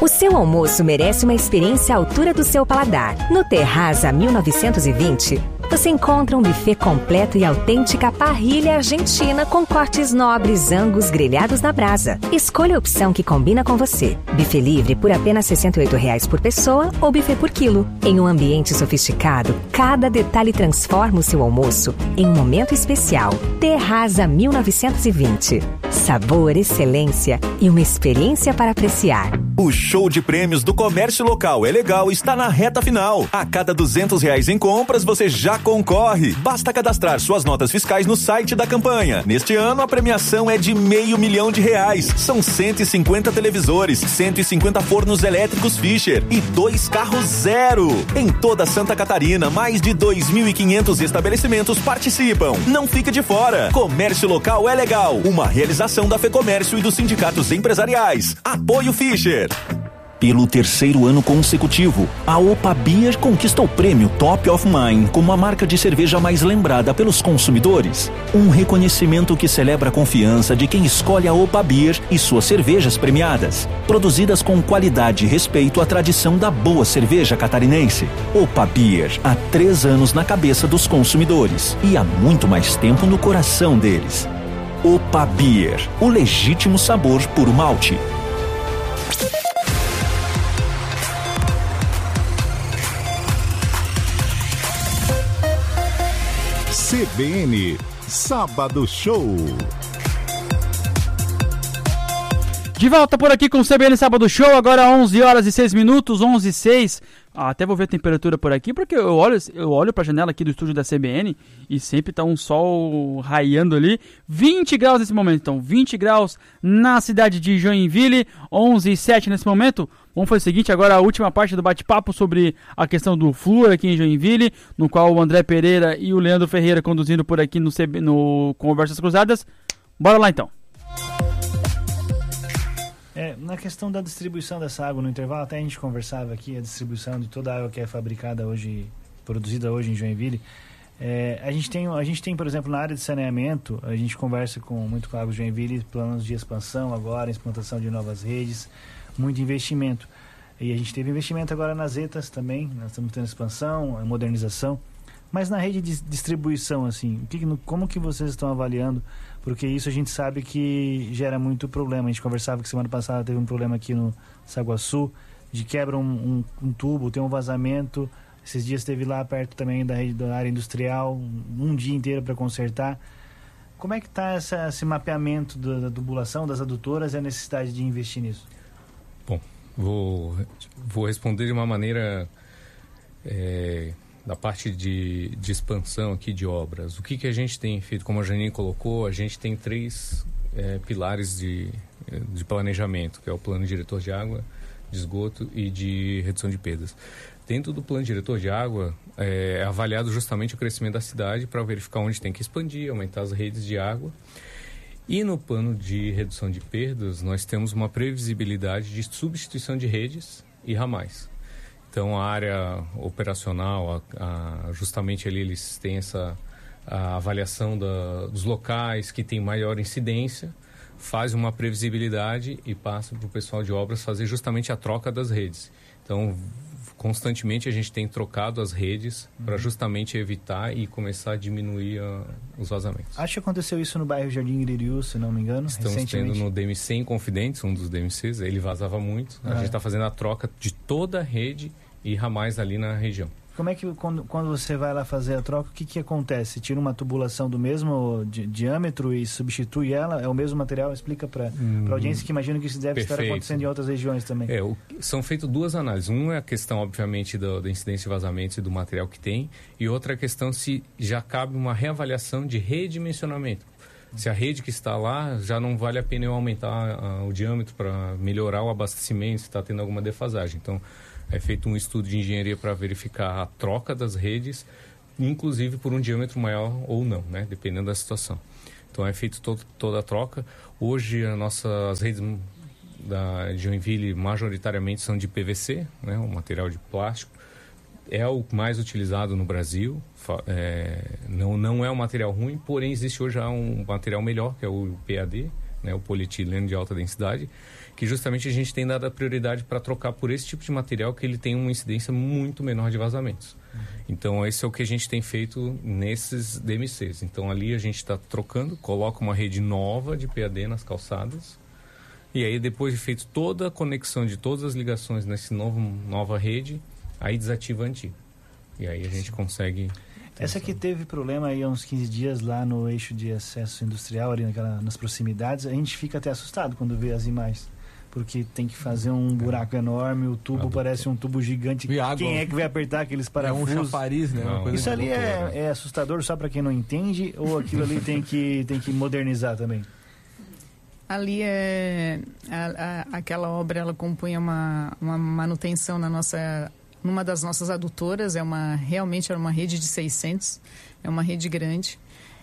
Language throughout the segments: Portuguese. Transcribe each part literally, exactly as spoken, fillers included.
O seu almoço merece uma experiência à altura do seu paladar. No Terraza mil novecentos e vinte, você encontra um buffet completo e autêntica parrilha argentina com cortes nobres angus grelhados na brasa. Escolha a opção que combina com você. Buffet livre por apenas sessenta e oito reais por pessoa ou buffet por quilo. Em um ambiente sofisticado, cada detalhe transforma o seu almoço em um momento especial. Terraza mil novecentos e vinte. Sabor, excelência e uma experiência para apreciar. O show de prêmios do Comércio Local é Legal está na reta final. A cada duzentos reais em compras, você já concorre. Basta cadastrar suas notas fiscais no site da campanha. Neste ano, a premiação é de meio milhão de reais. São cento e cinquenta televisores, cento e cinquenta fornos elétricos Fischer e dois carros zero. Em toda Santa Catarina, mais de dois mil e quinhentos estabelecimentos participam. Não fique de fora. Comércio Local é Legal. Uma realização da FEComércio e dos sindicatos empresariais. Apoio Fischer. Pelo terceiro ano consecutivo, a Opa Beer conquista o prêmio Top of Mind como a marca de cerveja mais lembrada pelos consumidores. Um reconhecimento que celebra a confiança de quem escolhe a Opa Beer e suas cervejas premiadas, produzidas com qualidade e respeito à tradição da boa cerveja catarinense. Opa Beer, há três anos na cabeça dos consumidores e há muito mais tempo no coração deles. Opa Beer, o legítimo sabor puro malte. C B N, Sábado Show. De volta por aqui com o C B N Sábado Show, agora onze horas e seis minutos, onze e seis. Ah, até vou ver a temperatura por aqui, porque eu olho, eu olho pra janela aqui do estúdio da C B N e sempre tá um sol raiando ali. vinte graus nesse momento, então, vinte graus na cidade de Joinville, onze e sete nesse momento. Vamos fazer o seguinte, agora a última parte do bate-papo sobre a questão do flúor aqui em Joinville, no qual o André Pereira e o Leandro Ferreira conduzindo por aqui no, C B, no Conversas Cruzadas. Bora lá então. É, na questão da distribuição dessa água no intervalo, até a gente conversava aqui, a distribuição de toda a água que é fabricada hoje, produzida hoje em Joinville. É, a, gente tem, a gente tem, por exemplo, na área de saneamento, a gente conversa com, muito com a Água de Joinville, planos de expansão agora, implantação de novas redes, muito investimento. E a gente teve investimento agora nas E T As também, nós estamos tendo expansão, modernização. Mas na rede de distribuição, assim, que, como que vocês estão avaliando? Porque isso a gente sabe que gera muito problema. A gente conversava que semana passada teve um problema aqui no Saguaçu, de quebra um, um, um tubo, tem um vazamento. Esses dias esteve lá perto também da, rede, da área industrial, um dia inteiro para consertar. Como é que está esse mapeamento da, da tubulação, das adutoras e a necessidade de investir nisso? Bom, vou, vou responder de uma maneira... É... da parte de, de expansão aqui de obras. O que, que a gente tem feito, como a Janine colocou, a gente tem três é, pilares de, de planejamento, que é o plano diretor de água, de esgoto e de redução de perdas. Dentro do plano diretor de água, é, é avaliado justamente o crescimento da cidade para verificar onde tem que expandir, aumentar as redes de água. E no plano de redução de perdas, nós temos uma previsibilidade de substituição de redes e ramais. Então, a área operacional, a, a, justamente ali eles têm essa a avaliação da, dos locais que tem maior incidência, faz uma previsibilidade e passa para o pessoal de obras fazer justamente a troca das redes. Então, constantemente a gente tem trocado as redes uhum. para justamente evitar e começar a diminuir a, os vazamentos. Acho que aconteceu isso no bairro Jardim Iririú, se não me engano, Estamos tendo no D M C Inconfidentes, um dos D M Cs, ele vazava muito. Ah. A gente está fazendo a troca de toda a rede e ramais ali na região. Como é que quando, quando você vai lá fazer a troca, o que, que acontece? Tira uma tubulação do mesmo di, diâmetro e substitui ela? É o mesmo material? Explica para hum, a audiência que imagino que isso deve perfeito. Estar acontecendo em outras regiões também. É, o, são feitas duas análises. Uma é a questão, obviamente, da, da incidência de vazamentos e do material que tem, e outra é a questão se já cabe uma reavaliação de redimensionamento. Se a rede que está lá, já não vale a pena eu aumentar uh, o diâmetro para melhorar o abastecimento, se está tendo alguma defasagem. Então, é feito um estudo de engenharia para verificar a troca das redes, inclusive por um diâmetro maior ou não, né? Dependendo da situação. Então, é feito todo, toda a troca. Hoje, as nossas redes da Joinville majoritariamente são de P V C, né? Um material de plástico. É o mais utilizado no Brasil. É, não, não é um material ruim, porém existe hoje já um material melhor, que é o P A D, né? O polietileno de alta densidade. que justamente a gente tem dado a prioridade para trocar por esse tipo de material que ele tem uma incidência muito menor de vazamentos. Uhum. Então, esse é o que a gente tem feito nesses D M Cs. Então, ali a gente está trocando, coloca uma rede nova de P A D nas calçadas, e aí depois de feito toda a conexão de todas as ligações nessa nova rede, aí desativa a antiga. E aí a gente consegue... Essa que teve problema aí há uns quinze dias lá no eixo de acesso industrial, ali naquela, nas proximidades, a gente fica até assustado quando vê as imagens. Porque tem que fazer um buraco enorme, o tubo ah, parece um tubo gigante. Quem é que vai apertar aqueles parafusos? É um chafariz, né? Não, Isso ali é, é assustador só para quem não entende, ou aquilo ali tem que, tem que modernizar também? Ali é a, a, aquela obra, ela compunha uma, uma manutenção na nossa, numa das nossas adutoras, é uma, realmente era uma rede de seiscentos, é uma rede grande.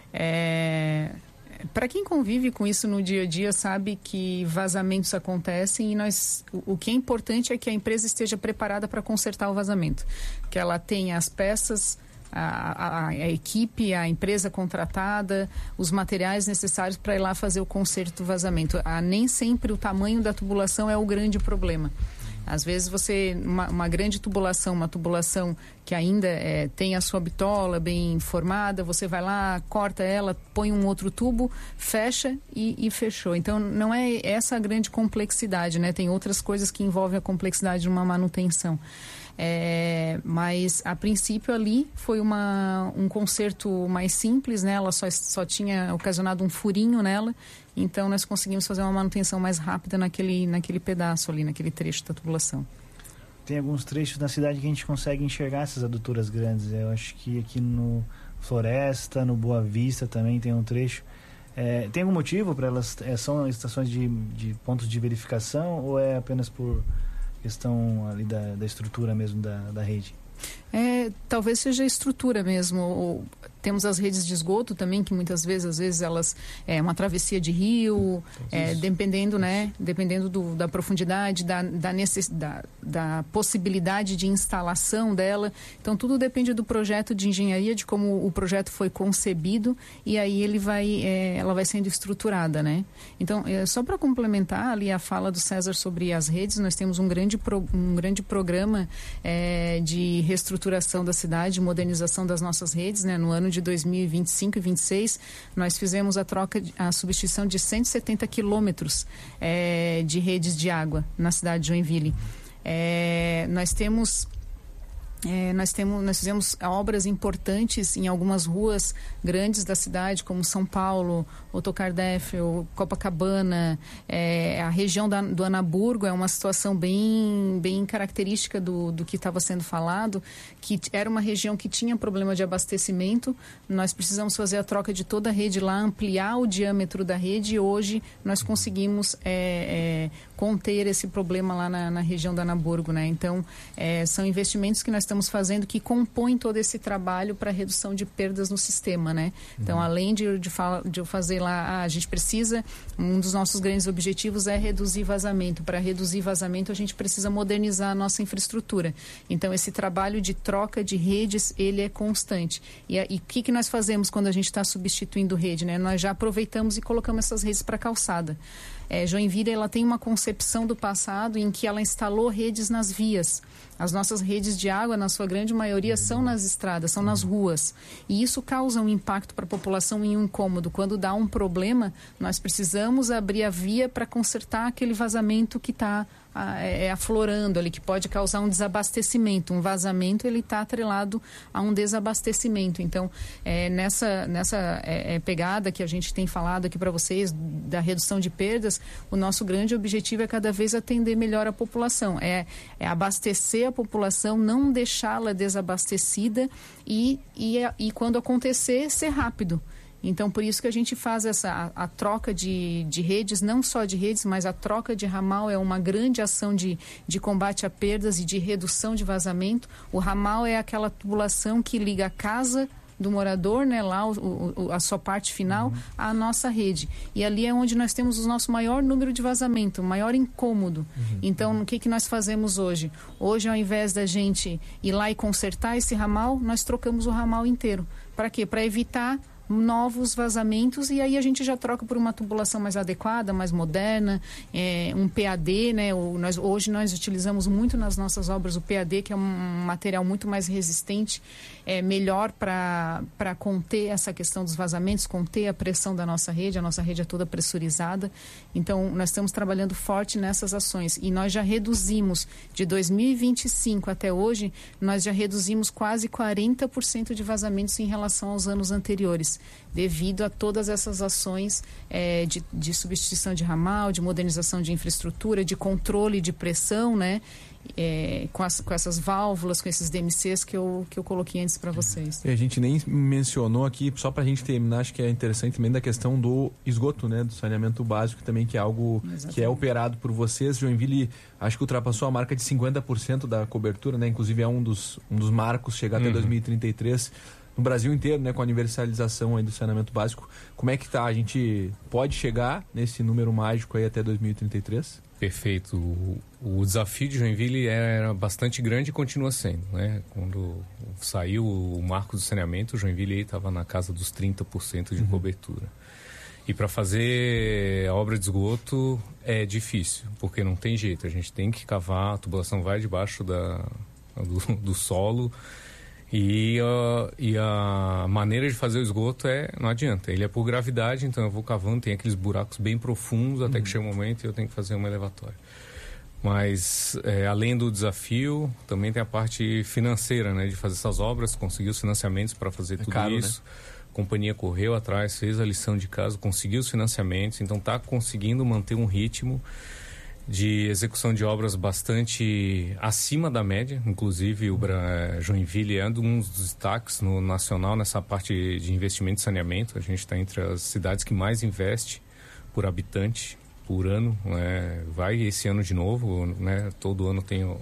É, para quem convive com isso no dia a dia sabe que vazamentos acontecem e nós, o, o que é importante é que a empresa esteja preparada para consertar o vazamento, que ela tenha as peças, A, a, a equipe, a empresa contratada, os materiais necessários para ir lá fazer o conserto do vazamento. Ah, nem sempre o tamanho da tubulação é o grande problema. Às vezes você, uma, uma grande tubulação, uma tubulação que ainda é, tem a sua bitola bem formada, você vai lá, corta ela, põe um outro tubo, fecha e, e fechou. Então não é essa a grande complexidade, né? Tem outras coisas que envolvem a complexidade de uma manutenção. É, mas a princípio ali foi uma, um conserto mais simples, né? Ela só, só tinha ocasionado um furinho nela, então nós conseguimos fazer uma manutenção mais rápida naquele, naquele pedaço ali, naquele trecho da tubulação. Tem alguns trechos na cidade que a gente consegue enxergar essas adutoras grandes. Eu acho que aqui no Floresta, no Boa Vista também tem um trecho. É, tem algum motivo para elas? É, são estações de, de pontos de verificação ou é apenas por questão ali da, da estrutura mesmo da, da rede? É, talvez seja a estrutura mesmo. Ou, temos as redes de esgoto também, que muitas vezes, às vezes elas é uma travessia de rio, é, dependendo, né, dependendo do, da profundidade, da, da, necess, da, da possibilidade de instalação dela. Então tudo depende do projeto de engenharia, de como o projeto foi concebido e aí ele vai, é, ela vai sendo estruturada, né? Então, é, só para complementar ali a fala do César sobre as redes, nós temos um grande, pro, um grande programa é, de reestruturação da cidade, modernização das nossas redes, né? No ano de dois mil e vinte e cinco e vinte e seis, nós fizemos a troca, a substituição de cento e setenta quilômetros é, de redes de água na cidade de Joinville. É, nós temos É, nós, temos, nós fizemos obras importantes em algumas ruas grandes da cidade, como São Paulo, Otocardéfel, Copacabana, é, a região da, do Anaburgo é uma situação bem, bem característica do, do que estava sendo falado, que era uma região que tinha problema de abastecimento. Nós precisamos fazer a troca de toda a rede lá, ampliar o diâmetro da rede e hoje nós conseguimos é, é, conter esse problema lá na, na região do Anaburgo, né? Então, é, são investimentos que nós estamos fazendo que compõem todo esse trabalho para redução de perdas no sistema, né? Então, uhum. além de, de, fala, de eu fazer lá, ah, a gente precisa, um dos nossos grandes objetivos é reduzir vazamento. Para reduzir vazamento, a gente precisa modernizar a nossa infraestrutura. Então, esse trabalho de troca de redes, ele é constante. E o que, que nós fazemos quando a gente está substituindo rede, né? Nós já aproveitamos e colocamos essas redes para calçada. É, Joinville, ela tem uma concepção do passado em que ela instalou redes nas vias. As nossas redes de água, na sua grande maioria, são nas estradas, são nas ruas. E isso causa um impacto para a população e um incômodo. Quando dá um problema, nós precisamos abrir a via para consertar aquele vazamento que está é, aflorando ali, que pode causar um desabastecimento. Um vazamento, ele está atrelado a um desabastecimento. Então, é, nessa, nessa é, é, pegada que a gente tem falado aqui para vocês, da redução de perdas, o nosso grande objetivo é cada vez atender melhor a população. É, é abastecer a população, não deixá-la desabastecida e, e, e quando acontecer, ser rápido. Então, por isso que a gente faz essa, a, a troca de, de redes, não só de redes, mas a troca de ramal é uma grande ação de, de combate a perdas e de redução de vazamento. O ramal é aquela tubulação que liga a casa do morador, né, lá o, o, a sua parte final, uhum. à nossa rede. E ali é onde nós temos o nosso maior número de vazamento, o maior incômodo. Uhum. Então, o que, que nós fazemos hoje? Hoje, ao invés da gente ir lá e consertar esse ramal, nós trocamos o ramal inteiro. Para quê? Para evitar novos vazamentos, e aí a gente já troca por uma tubulação mais adequada, mais moderna, é, um P A D, né? O, nós, hoje nós utilizamos muito nas nossas obras o P A D, que é um material muito mais resistente, é melhor para para conter essa questão dos vazamentos, conter a pressão da nossa rede. A nossa rede é toda pressurizada, então nós estamos trabalhando forte nessas ações, e nós já reduzimos de dois mil e vinte e cinco até hoje, nós já reduzimos quase quarenta por cento de vazamentos em relação aos anos anteriores, devido a todas essas ações é, de, de substituição de ramal, de modernização de infraestrutura, de controle de pressão, né? É, com, as, com essas válvulas, com esses D M Cs que eu, que eu coloquei antes para vocês. E a gente nem mencionou aqui, só para a gente terminar, acho que é interessante também, da questão do esgoto, né, do saneamento básico também, que é algo Exatamente. que é operado por vocês. Joinville, acho que ultrapassou a marca de cinquenta por cento da cobertura, né, inclusive é um dos, um dos marcos, chegar até uhum. dois mil e trinta e três no Brasil inteiro, né, com a universalização aí do saneamento básico. Como é que tá? A gente pode chegar nesse número mágico aí até dois mil e trinta e três? Perfeito. O, o desafio de Joinville era bastante grande e continua sendo, né? Quando saiu o marco do saneamento, Joinville estava na casa dos trinta por cento de uhum. cobertura. E para fazer a obra de esgoto é difícil, porque não tem jeito. A gente tem que cavar, a tubulação vai debaixo da, do, do solo. E, uh, e a maneira de fazer o esgoto é, não adianta, ele é por gravidade, então eu vou cavando, tem aqueles buracos bem profundos, até uhum. que chega um momento e eu tenho que fazer uma elevatória. Mas, é, além do desafio, também tem a parte financeira, né, de fazer essas obras, conseguir os financiamentos para fazer é tudo caro, isso. Né? A companhia correu atrás, fez a lição de casa, conseguiu os financiamentos, então está conseguindo manter um ritmo de execução de obras bastante acima da média. Inclusive o Bra... Joinville é um dos destaques no nacional nessa parte de investimento em saneamento. A gente está entre as cidades que mais investe por habitante por ano, né? Vai esse ano de novo, né? Todo ano tem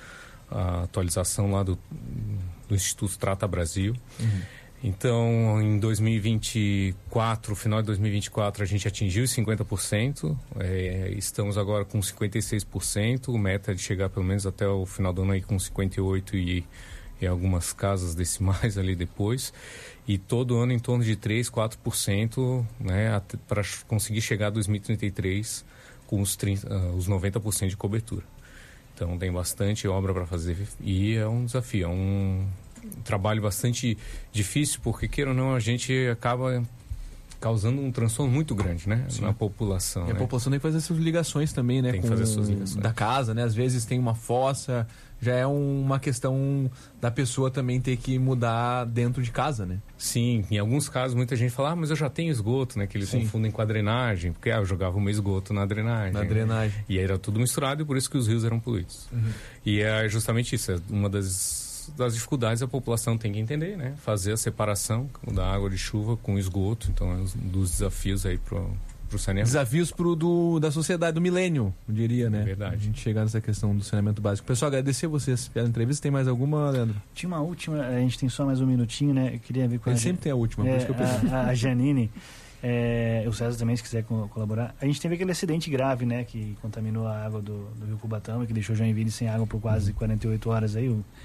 a atualização lá do, do Instituto Trata Brasil. Uhum. Então, em dois mil e vinte e quatro, final de dois mil e vinte e quatro, a gente atingiu os cinquenta por cento. É, estamos agora com cinquenta e seis por cento. Meta é de chegar pelo menos até o final do ano aí com cinquenta e oito por cento e, e algumas casas decimais ali depois. E todo ano em torno de três, quatro por cento, né, para conseguir chegar a dois mil e trinta e três com os, trinta, uh, os noventa por cento de cobertura. Então, tem bastante obra para fazer e é um desafio, é um... um trabalho bastante difícil, porque queira ou não, a gente acaba causando um transtorno muito grande, né? Sim. Na população. E a né? população tem que fazer essas ligações também, né? Tem que com fazer suas ligações. Da casa, né? Às vezes tem uma fossa, já é um, uma questão da pessoa também ter que mudar dentro de casa, né? Sim, em alguns casos muita gente fala, ah, mas eu já tenho esgoto, né? Que eles Sim. confundem com a drenagem, porque ah, eu jogava o meu esgoto na drenagem. Na drenagem. E aí era tudo misturado e por isso que os rios eram poluídos. Uhum. E é justamente isso, é uma das das dificuldades a população tem que entender, né? Fazer a separação da água de chuva com esgoto, então é um dos desafios aí pro, pro saneamento. Desafios pro do, da sociedade, do milênio, eu diria, né? É verdade. A gente chegar nessa questão do saneamento básico. Pessoal, agradecer vocês pela entrevista. Tem mais alguma, Leandro? Tinha uma última, a gente tem só mais um minutinho, né? Eu queria ver com Ele a sempre tem a última, é, por isso que eu pensei. A, a Janine, é, o César também, se quiser co- colaborar. A gente teve aquele acidente grave, né? Que contaminou a água do, do Rio Cubatão e que deixou Joinville sem água por quase uhum. quarenta e oito horas aí, o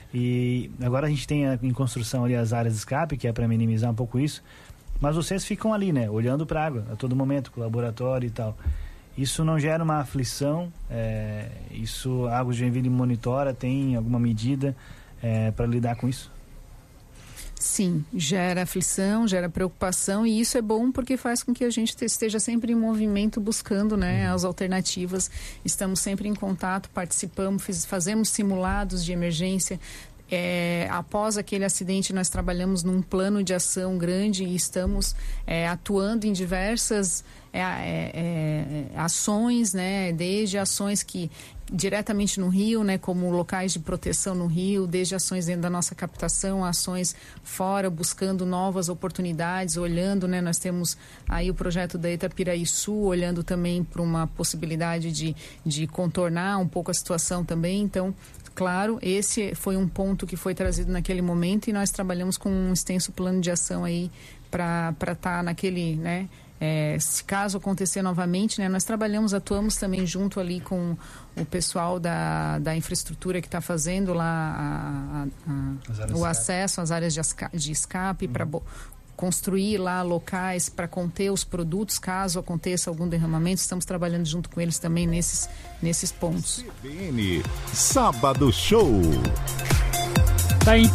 E agora a gente tem a, em construção ali as áreas de escape, que é para minimizar um pouco isso, mas vocês ficam ali, né, olhando para a água a todo momento, com o laboratório e tal. Isso não gera uma aflição? É, isso, a Águas de Joinville monitora, tem alguma medida é, para lidar com isso? Sim, gera aflição, gera preocupação, e isso é bom porque faz com que a gente esteja sempre em movimento buscando, né, uhum. as alternativas. Estamos sempre em contato, participamos, fiz, fazemos simulados de emergência. É, após aquele acidente, nós trabalhamos num plano de ação grande e estamos é, atuando em diversas é, é, é, ações, né, desde ações que diretamente no rio, né, como locais de proteção no rio, desde ações dentro da nossa captação, ações fora, buscando novas oportunidades, olhando, né, nós temos aí o projeto da Itapiraí Sul, olhando também para uma possibilidade de, de contornar um pouco a situação também. Então, claro, esse foi um ponto que foi trazido naquele momento e nós trabalhamos com um extenso plano de ação aí para estar tá naquele, né, É, se caso acontecer novamente, né, nós trabalhamos, atuamos também junto ali com o pessoal da, da infraestrutura que está fazendo lá a, a, a, o acesso às áreas de, asca, de escape, uhum. para construir lá locais para conter os produtos, caso aconteça algum derramamento. Estamos trabalhando junto com eles também nesses, nesses pontos. C B N Sábado Show. Tá